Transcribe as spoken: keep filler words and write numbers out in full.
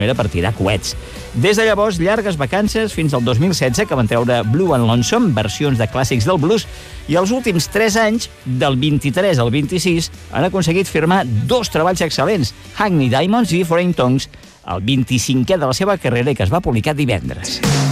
era per tirar coets. Des de llavors, llargues vacances fins al dos mil setze, que van treure Blue and Lonesome, versions de clàssics del blues, i els últims tres anys, del vint-i-tres al vint-i-sis, han aconseguit firmar dos treballs excel·lents, Hackney Diamonds i Foreign Tongues, el vint-i-cinquè de la seva carrera i que es va publicar divendres.